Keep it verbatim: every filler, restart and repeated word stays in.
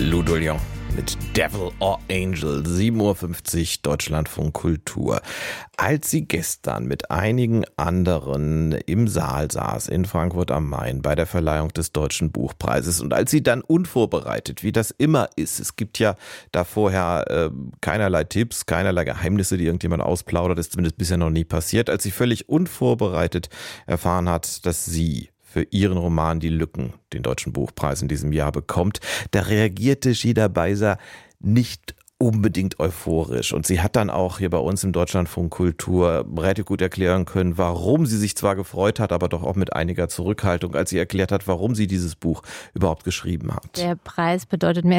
Lou Dolion mit Devil or Angel, sieben Uhr fünfzig, Deutschlandfunk Kultur. Als sie gestern mit einigen anderen im Saal saß in Frankfurt am Main bei der Verleihung des Deutschen Buchpreises und als sie dann unvorbereitet, wie das immer ist, es gibt ja da vorher äh, keinerlei Tipps, keinerlei Geheimnisse, die irgendjemand ausplaudert, ist zumindest bisher noch nie passiert, als sie völlig unvorbereitet erfahren hat, dass sie für ihren Roman Die Lücken den Deutschen Buchpreis in diesem Jahr bekommt, da reagierte Ghida Beiser nicht unbedingt euphorisch. Und sie hat dann auch hier bei uns im Deutschlandfunk Kultur relativ gut erklären können, warum sie sich zwar gefreut hat, aber doch auch mit einiger Zurückhaltung, als sie erklärt hat, warum sie dieses Buch überhaupt geschrieben hat. Der Preis bedeutet mehr